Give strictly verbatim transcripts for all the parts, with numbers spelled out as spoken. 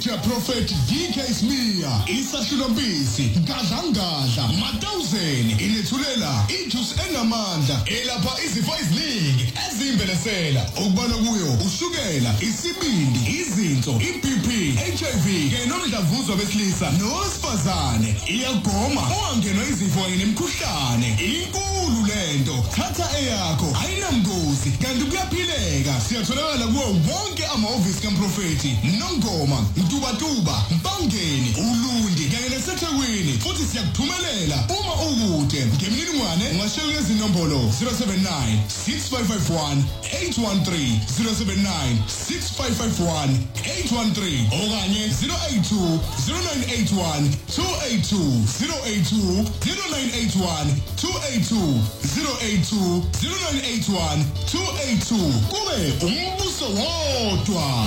Dr Prophet D K Smear, Isahlulombisi, Gadlangadla, Matawuzeni, ilethulela ijuice enamandla elapha izifo eziningi ezimbelesela okubala kuyo ushukela, isibindi, izinso, i-B P, H I V kanye nomdlavuzo besilisa nowesifazane. Iyagoma ungangenwa izifo kanye nemikhuhlane. Inkulu lento, thatha eyakho ayinamngozi kanti kuyaphileka. Siyatholakala kuwo wonke amahhovisi kaMprofeti Nongoma, Mtubatuba, Mpangeni, Ulundi kanye naseThekwini. Futhi siyakuthumelela uma ukude. Ngemininingwane ungashayela lezi nombolo zero seven nine six five five one eight one three zero seven nine six five five one eight one three okanye zero eight two zero nine eight one two eight two zero eight two zero nine eight one two eight two zero eight two zero nine eight one two eight two. Kube umbuso wodwa.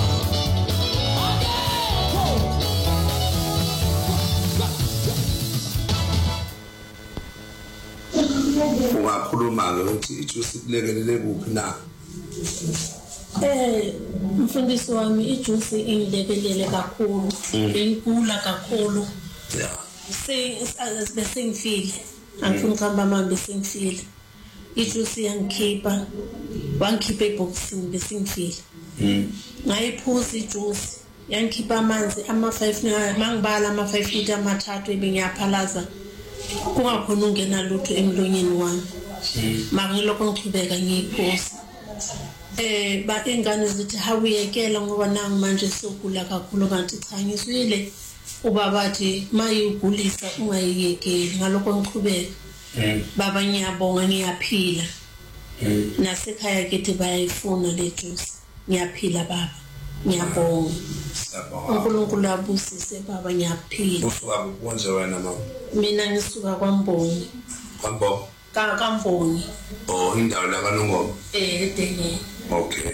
Ungakhuluma-ke ukuthi ijuice kulekelele kuphi na? Eh, mfundisi wami ijuice ingilekelele kakhulu. Ngikula kakhulu. Yeah. Se bese ngifile. Angifuni ukuhamba mama bese ngifile. Ijuice yangikhipha. Wangikhipha eboxini bese ngifile. Mm. Ngayiphuza ijuice. Yangikhipha amanzi ama five mangibala ama five liter amathathu ebengiyaphalaza. Kungakhona ungena lutho emlonyeni wami. Mangilokho ngiqhubeka ngiyiphosa. Eh ba ingane zithi hawuyekela ngoba nangu manje sokugula kakhulu kanti cha ngiswile ubabathi mayigulisa ungayiyekeli ngalokho ngiqhubeka. Baba ngiyabonga ngiyaphila. Nasekhaya kithi bayayifuna le juice. Ngiyaphila baba. Ngiyabonga. uNkulunkulu abusise baba ngiyaphila. Usuka konje wena mama? Mina ngisuka kwaMbongi. Kwambo? Ka kaMbongi. Oh, indawo la kaNongoma. Eh edenge. Okay.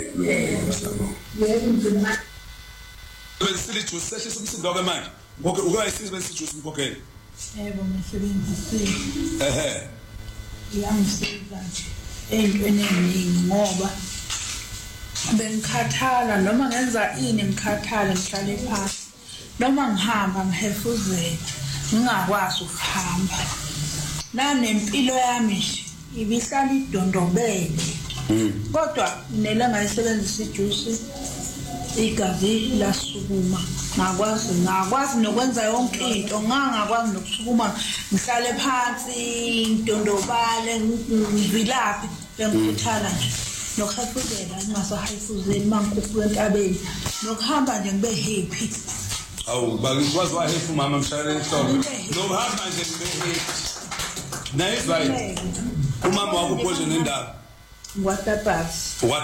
Besile juice sehle somsindo ke manje. Ngoke ukayisiza bese juice umkhokhela. Yebo ngisebenzisile. Ehe. Iyangisiza entweni eningi ngoba bengikhathala noma ngenza ini ngikhathala ngihlale phansi noma ngihamba ngihefuzela ngingakwazi ukuhamba nanempilo yami nje ibihlala idondobele kodwa nelanga isebenzisa ijuice igazi lasukuma ngakwazi ngakwazi nokwenza yonke into ngangakwazi nokusukuma ngihlale phansi ngidondobale ngivilaphi bengikhuthala nje nokhafuzela ngingasahayifuzeli mangikhuphuka entabeni nokuhamba nje ngibe happy. Awu bakwazi wahefu mama mshayele enhloko no hamba nje ngibe happy. Nice right. Umama wakho uphoshe nendaba. What the pass.